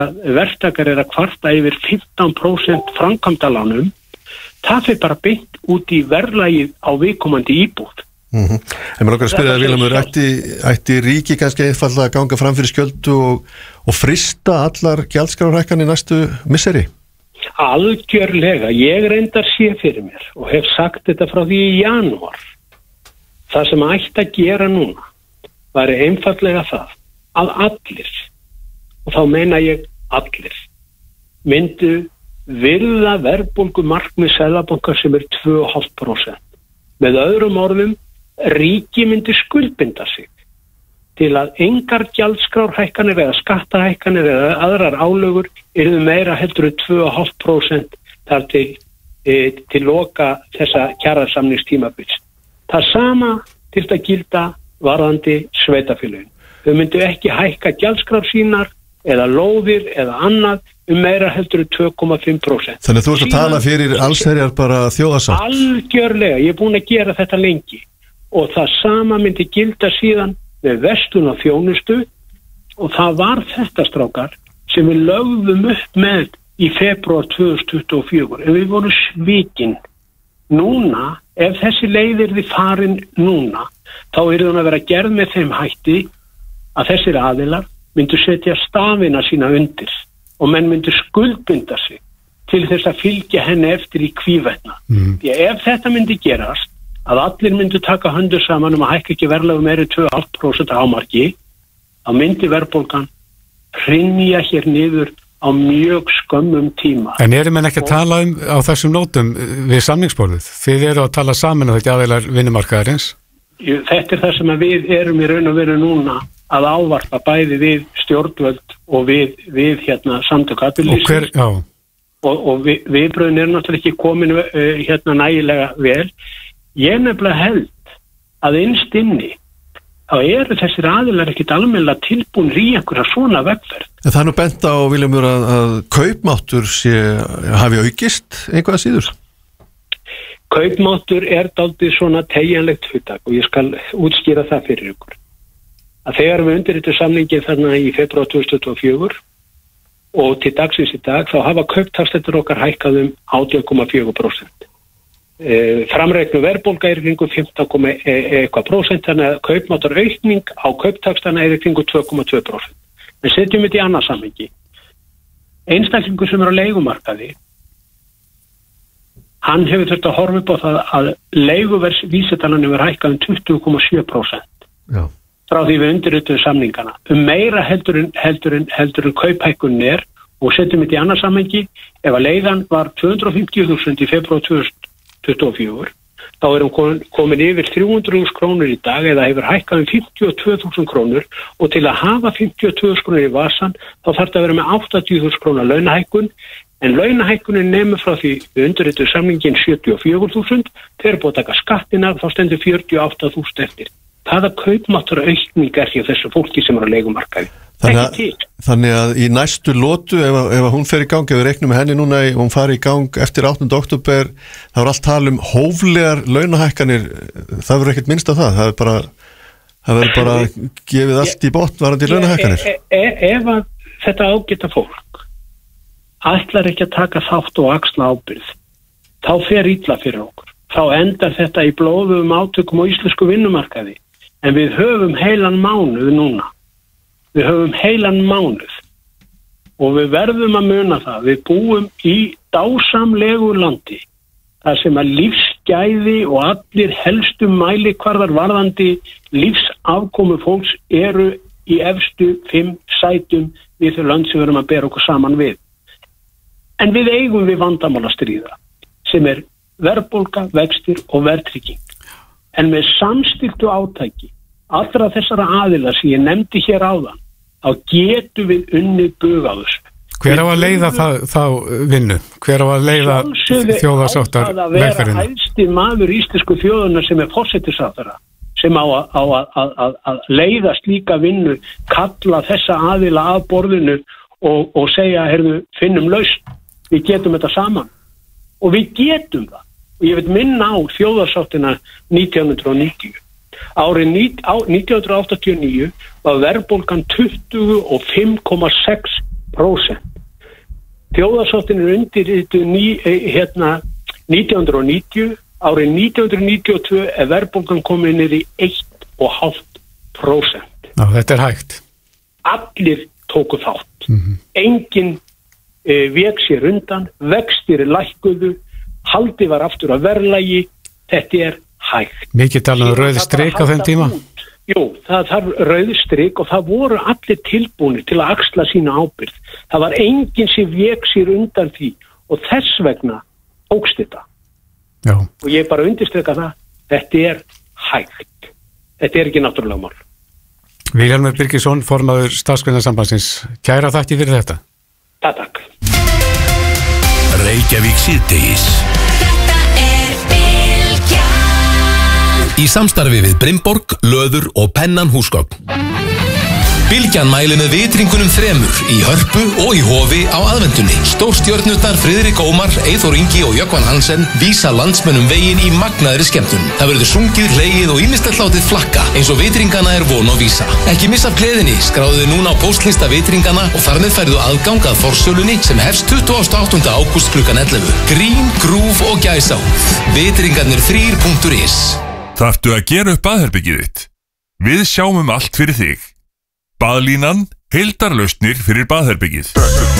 verktakar að kvarta yfir 15% framkvæmdalánum, það fyrir bara beint út í verðlagið á viðkomandi íbúð. En mér langar að spyrja það, Vilhjálmur, ætti ríki kannski einfaldlega að ganga fram fyrir skjöldu og frysta allar gjaldskrárhækkanir næstu misseri? Algjörlega, ég reyndar sé fyrir mér og hef sagt þetta frá því í janúar. Það sem ætti að gera núna væri einfaldlega það að allir, og þá meina ég allir, myndu virða verðbólgu markmið Seðlabankans sem 2,5%. Með öðrum orðum, ríki myndi skuldbinda sig til að engar gjaldskrárhækkanir eða skattahækkanir eða aðrar álögur yrðu meira heldur 2,5% þar til loka þessa kjarasamningstímabils. Það sama til að gilda varðandi sveitarfélögin. Þau myndu ekki hækka gjaldskrár sínar eða lóðir eða annað meira heldur 2,5%. Þannig þú ert að tala fyrir allsherjar bara þjóðarsátt? Algjörlega, ég er búin að gera þetta lengi og það sama myndi gilda síðan með verslun og þjónustu og það var þetta, strákar, sem við lögðum upp með í febrúar 2024 en við vorum svikin. Núna, ef þessi leið yrði farin núna, þá yrði hún að vera gerð með þeim hætti að þessir aðilar myndu setja stafina sína undir og menn myndu skuldbinda sig til þess að fylgja henni eftir í hvívetna. Því að ef þetta myndi gerast, að allir myndu taka höndur saman að hækka ekki verðlag meiri 2,5% hámarki, þá myndi verðbólgan hrynja hér niður á mjög skömmum tíma. En erum menn ekki að tala á þessum nótum við samningsborðið? Þið eru að tala saman þetta aðeilar vinnumarkaðarins? Þetta það sem við erum í raun og veru núna að ávarpa bæði við stjórnvöld og við samtök atvinnulífsins. Og viðbröðin náttúrulega ekki komin nægilega vel. Ég nefnilega held að innst inni þá eru þessir aðilar ekkit almennilega tilbúnir í einhverja svona vegferð. En það nú bent á, Vilhjálmur, að kaupmáttur hafi aukist einhverja síður? Kaupmáttur dálítið svona teygjanlegt hugtak og ég skal útskýra það fyrir ykkur. Að þegar við undirritum samningið þarna í febrúar 2024 og til dagsins í dag þá hafa kauptaxtetur okkar hækkað 18,4%. Framreiknu verðbólga kringum 15,1%, þannig að kaupmáttar aukning á kauptaxtana kringum 2,2%. Við setjum þetta í annað samhengi. Einstaklingur sem á leigumarkaði, hann hefur þurft að horfa upp á það að leiguverðsvísitalan hefur hækkað 20,7%. Já. Frá því við undirrituðum samningana. Meira heldur en kauphækkunin og setjum þetta í annað samhengi. Ef að leigan var 250.000 í febrúar 2024, þá hún komin yfir 300.000 krónur í dag eða hefur hækkað 52.000 krónur og til að hafa 52.000 krónur í vasan þá þarf það að vera með 80.000 krónar launahækkun en launahækkunin nemur frá því við undirrituðum samningin 74.000, þegar búið að taka skattina þá stendur 48.000 eftir. Hvaða kaupmáttur aukning hjá þessu fólki sem á leigumarkaði? Þannig að í næstu lotu, ef hún fer í gang, ef við reiknum með henni núna og hún fari í gang eftir 8. október, þá allt tala hóflegar launahækkanir, það verður ekkert minnst á það, það verður bara gefið allt í botn varandi launahækkanir. Ef að þetta ágæta fólk ætlar ekki að taka þátt og axla ábyrgð, þá fer illa fyrir okkur. Þá endar þetta í blóðugum átökum á íslensku vinnumarkaði, en við höfum heilan mánuð núna. Við höfum heilan mánuð og við verðum að muna það. Við búum í dásamlegu landi þar sem að lífsgæði og allir helstu mælikvarðar varðandi lífsafkomu fólks eru í efstu 5 sætum við þau lönd sem við erum að bera okkur saman við. En við eigum við vandamál að stríða sem verðbólga, vextir og verðtrygging. En með samstilltu átaki allra þessara aðila sem ég nefndi hér áðan, þá getum við unnið bug á þessu. Hver á að leiða þá vinnu? Hver á að leiða þjóðarsáttar velferðina? Það vera hæsti maður íslensku þjóðuna sem forsætisráðherra, sem á að leiða slíka vinnu, kalla þessa aðila að borðinu og segja, finnum lausn, við getum þetta saman. Og við getum það. Og ég vil minna á þjóðarsáttina 1990. Árið 1989 var verðbólgan 25,6 Þjóðarsáttin undirrituð 1990, árið 1992 verðbólgan komin niður í 1,5%. Já, þetta hægt. Allir tóku þátt. Enginn vék sér undan, vextir lækkuðu, haldi var aftur að verðlagi, þetta hægt. Mikið talað rauð strik á þeim tíma? Jú, það þarf rauð strik og það voru allir tilbúnir til að axla sína ábyrgð. Það var enginn sem vék sér undan því og þess vegna tókst þetta. Já. Og ég bara undirstrika það, þetta hægt. Þetta ekki náttúrulega mál. Vilhjálmur Birgisson, formaður Starfsgreinasambandsins. Kæra þakki fyrir þetta. Takk. Reykjavík síðdegis. Í samstarfi við Brimborg, Löður og Pennan húsgögn. Bylgjan mæli með vitringunum 3 í Hörpu og í Hofi á aðvendunni. Stórstjörnurnar Friðrik Ómar, Eyþór Ingi og Jökvan Hansen vísa landsmönnum veginn í magnaðri skemmtun. Það verður sungið, hlegið og ýmislegt látið flakka eins og vitringana von og vísa. Ekki missa af gleðinni, skráðu núna á póstlista vitringana og þar með færðu aðgang að forsölunni sem hefst 28. ágúst klukkan 11. Grín, grúf og gæsáð. Vitringarnir3.is. Þarftu að gera upp baðherbergið þitt? Við sjáum allt fyrir þig. Baðlínan, heildarlausnir fyrir baðherbergið.